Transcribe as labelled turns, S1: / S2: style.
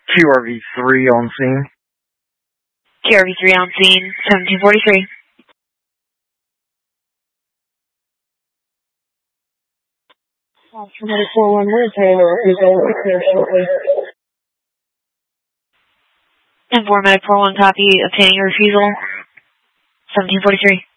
S1: QRV3 on scene.
S2: QRV3 on scene, 1743.
S3: Somebody 41 Taylor is over here shortly.
S2: And 4 Med 41 copy, obtaining a refusal, 1743.